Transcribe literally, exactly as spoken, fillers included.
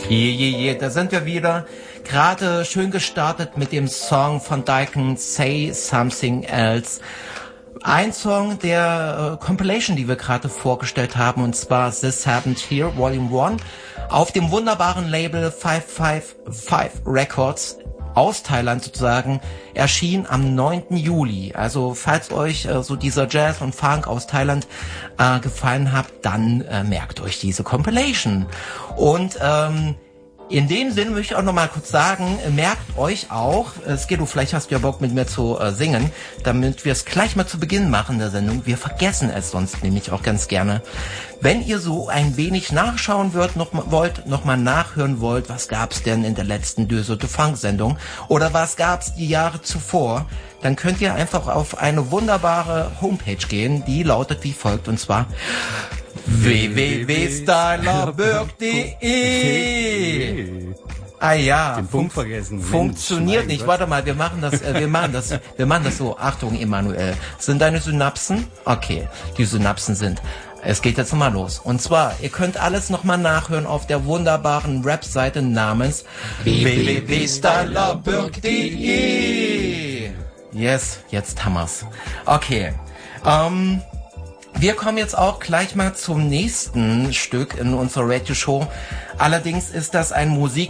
Je, je, je, da sind wir wieder. Gerade schön gestartet mit dem Song von Dyken, Say Something Else. Ein Song der äh, Compilation, die wir gerade vorgestellt haben, und zwar This Happened Here, Volume eins, auf dem wunderbaren Label fünf fünf fünf Records aus Thailand sozusagen, erschien am neunten Juli. Also falls euch äh, so dieser Jazz und Funk aus Thailand äh, gefallen hat, dann äh, merkt euch diese Compilation. Und ähm, in dem Sinn möchte ich auch noch mal kurz sagen, merkt euch auch, Skidoo, vielleicht hast du ja Bock mit mir zu äh, singen, damit wir es gleich mal zu Beginn machen der Sendung. Wir vergessen es sonst nämlich auch ganz gerne. Wenn ihr so ein wenig nachschauen wollt, noch mal, wollt, noch mal nachhören wollt, was gab's denn in der letzten Döse de Funk Sendung oder was gab's die Jahre zuvor, dann könnt ihr einfach auf eine wunderbare Homepage gehen, die lautet wie folgt, und zwar w w w punkt stylerberg punkt de. Ah ja, den Punkt vergessen. Funktioniert nicht. Warte mal, wir machen das, äh, wir machen das, wir machen das so. Achtung, Emanuel. Sind deine Synapsen? Okay, die Synapsen sind. Es geht jetzt nochmal los. Und zwar, ihr könnt alles nochmal nachhören auf der wunderbaren Rap-Seite namens w w w punkt stylerberg punkt de. Yes, jetzt haben wir's. Okay. Ähm, Wir kommen jetzt auch gleich mal zum nächsten Stück in unserer Radio-Show. Allerdings ist das ein Musik